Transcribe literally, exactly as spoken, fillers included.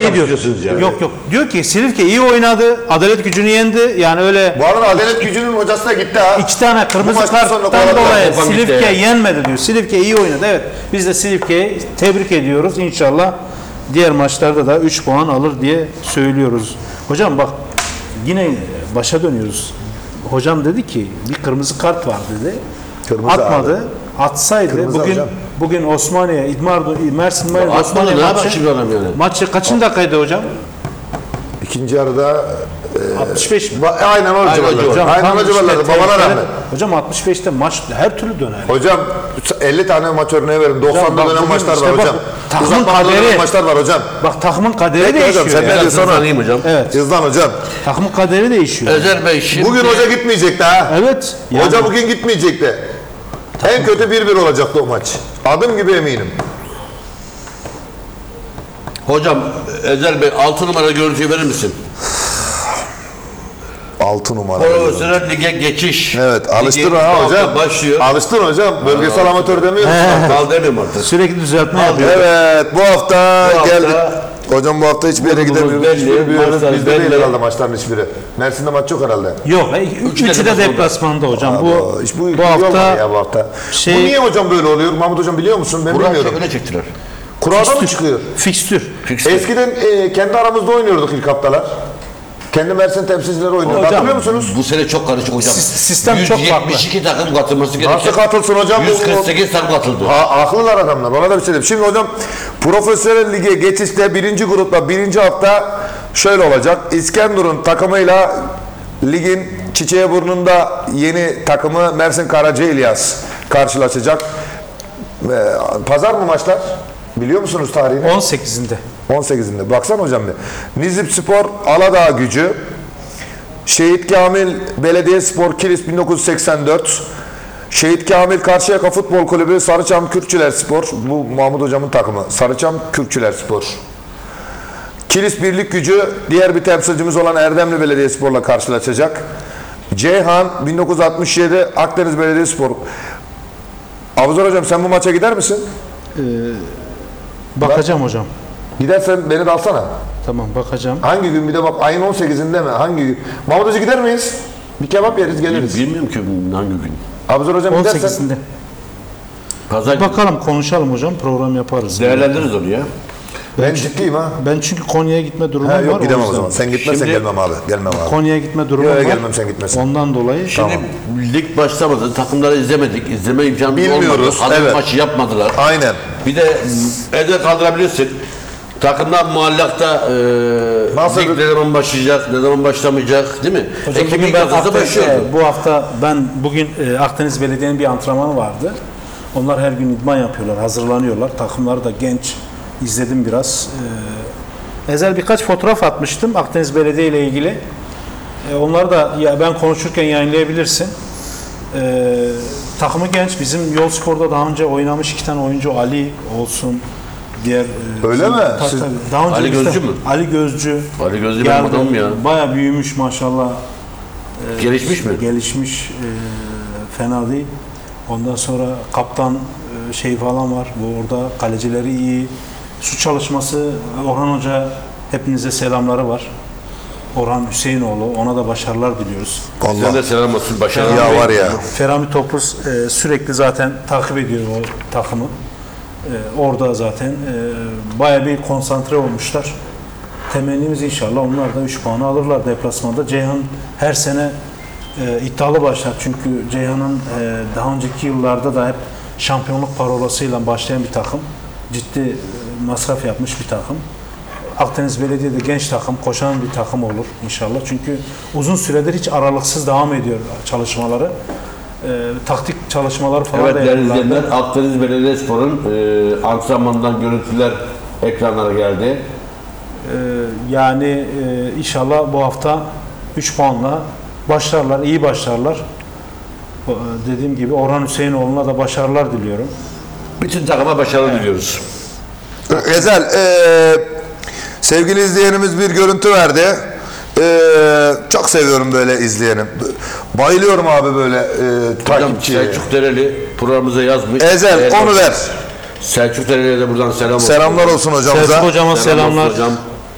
şey diyor. Yani. Yok yok. Diyor ki Silifke iyi oynadı. Adalet Gücü'nü yendi. Yani öyle. Bu arada Adalet Gücü'nün hocası da gitti ha. İki tane kırmızı karttan dolayı Silifke yenmedi diyor. Silifke iyi oynadı. Evet. Biz de Silifke'yi tebrik ediyoruz. İnşallah diğer maçlarda da üç puan alır diye söylüyoruz. Hocam bak yine başa dönüyoruz. Hocam dedi ki bir kırmızı kart var dedi. Kırmızı atmadı. Abi. Atsaydı kırmızı bugün hocam. Bugün Osmaniye İdmar Mersin İdmar Osmaniye maçı, yani. maçı kaçıncı dakikaydı hocam? İkinci yarıda e, altmış beş. Aynen o civarlarda. Aynen o civarlarda. Babana rağmen. Hocam altmış beşte maç her türlü döner. Hocam elli tane maç örneği verin. doksanda dönen maçlar işte var bak, hocam. Takımın kaderi maçlar var hocam. Bak takımın kaderi değişiyor. Hocam, sen ne diyorsun sonra? Hocam. Evet. İzlan hocam. Takımın kaderi değişiyor. Özer Bey şimdi... Bugün hoca gitmeyecekti ha. Evet. Yani. Hoca bugün gitmeyecekti. Takım. En kötü bir bir olacaktı o maç. Adım gibi eminim. Hocam Özer Bey altı numara görüntüyü verir misin? altı numara. Profesyonel lige geçiş. Evet, alıştın ha hocam. Başlıyor. Alıştın hocam. Bölgesel Aa, amatör demiyoruz. Kal demiyorum artık. Sürekli düzeltme yapıyor. Evet, bu hafta, bu hafta geldik. Hocam bu hafta hiçbir yere gidemiyoruz. Belli, Bizde değil herhalde maçların hiçbiri. Mersin'de maç yok herhalde. Yok, üçü de, de deplasmanda hocam. Aa, bu, hiç bu, bu hafta ya bu hafta. Şey, bu niye hocam böyle oluyor? Mahmut hocam biliyor musun? Ben Kur'an bilmiyorum. Kur'an çektiler. Kur'an'da mı çıkıyor? Fikstür. Fikstür. Eskiden e, kendi aramızda oynuyorduk ilk haftalar. Kendi Mersin temsilcileri oynuyordu. Hatırlıyor musunuz? Bu sene çok karışık hocam. Sistem çok farklı. yüz yetmiş iki takım katılması gerekiyor. Nasıl katılsın hocam? yüz kırk sekiz takım katıldı. Ha, haklılar adamlar. Ona da bir şey diyeyim. Şimdi hocam profesyonel lige geçişte birinci grupla birinci hafta şöyle olacak. İskenderun takımıyla ligin Çiçeğiburnu'nda yeni takımı Mersin Karaca İlyas karşılaşacak. Pazar mı maçlar? Biliyor musunuz tarihini? on sekizinde. on sekizinde. Baksana hocam bir. Nizip Spor Aladağ Gücü, Şehit Kamil Belediyespor Kilis bin dokuz yüz seksen dört, Şehit Kamil Karşıyaka Futbol Kulübü Sarıçam Kürkçüler Spor, bu Mahmut hocamın takımı. Sarıçam Kürkçüler Spor. Kilis Birlik Gücü diğer bir temsilcimiz olan Erdemli Belediyespor'la karşılaşacak. Ceyhan bin dokuz yüz altmış yedi Akdeniz Belediyespor. Abuzar hocam sen bu maça gider misin? Ee, bakacağım ben, hocam. Gidersen beni de alsana. Tamam bakacağım. Hangi gün bir de bak ayın on sekizinde mi? Hangi gün? Mahmut Hoca gider miyiz? Bir kebap yeriz geliriz. Bilmiyorum ki hangi gün. Abuzar hocam on gidersen. on sekizinde. Pazar bakalım konuşalım hocam program yaparız. Değerlendiririz onu ya. Ben, ben ciddiyim ha. Ben çünkü Konya'ya gitme durumum ha, yok, var. Gidemem o zaman. Sen gitmezsen Şimdi, gelmem abi. Gelmem abi. Konya'ya gitme durumum yok, var. gelmem sen gitmezsen. Ondan dolayı. Şimdi tamam. Lig başlamadı. Takımları izlemedik. İzleme imkanımız bilmiyoruz. olmadı. Hazır evet. maçı yapmadılar. Aynen. Bir de elde kaldırabilirsin. Takımlar muallakta e, lig ne zaman başlayacak, ne zaman başlamayacak değil mi? Hocam Ekibin bugün ben Akdeniz, başlıyordu. E, bu hafta ben bugün e, Akdeniz Belediye'nin bir antrenmanı vardı. Onlar her gün idman yapıyorlar, hazırlanıyorlar. Takımları da genç. İzledim biraz. E, Ezel birkaç fotoğraf atmıştım Akdeniz Belediye ile ilgili. E, onları da ya ben konuşurken yayınlayabilirsin. E, takımı genç. Bizim Yol Spor'da daha önce oynamış iki tane oyuncu Ali olsun. Diğer öyle e, mi? Ta, Siz, daha önce Ali Gözcü mü? Ali Gözcü. Ali Gözcü benim adamım ya. Bayağı büyümüş maşallah. E, gelişmiş mi? Gelişmiş. E, fena değil. Ondan sonra kaptan e, şey falan var. Bu orada kalecileri iyi. Su çalışması Orhan Hoca hepinize selamları var. Orhan Hüseyinoğlu. Ona da başarılar diliyoruz. Allah. Sen de selam olsun. Başarılar. Ya var ya. Ferami Topuz e, sürekli zaten takip ediyor o takımı. E, orada zaten e, bayağı bir konsantre olmuşlar. Temennimiz inşallah onlar da üç puanı alırlar deplasmanda. Ceyhan her sene e, iddialı başlar. Çünkü Ceyhan'ın e, daha önceki yıllarda da hep şampiyonluk parolasıyla başlayan bir takım. Ciddi e, masraf yapmış bir takım. Akdeniz Belediye'de genç takım, koşan bir takım olur inşallah. Çünkü uzun süredir hiç aralıksız devam ediyor çalışmaları. E, taktik çalışmaları falan evet, da yapıyorlar. Evet yapıyorlar. değerli izleyenler, Akdeniz Belediyespor'un e, antrenmanından görüntüler ekranlara geldi. E, yani e, inşallah bu hafta üç puanla başlarlar, iyi başlarlar. E, dediğim gibi Orhan Hüseyinoğlu'na da başarılar diliyorum. Bütün takıma başarı evet. diliyoruz. Ezel, e, sevgili izleyenimiz bir görüntü verdi. Ee, çok seviyorum böyle izleyenim. Bayılıyorum abi böyle e, takipçiye. Selçuk Dereli programımıza yazmış. Ezel evet, onu ver. Selçuk Dereli'ye de buradan selam olsun. Selamlar olsun hocamıza. Selçuk hocama selam selamlar. hocam.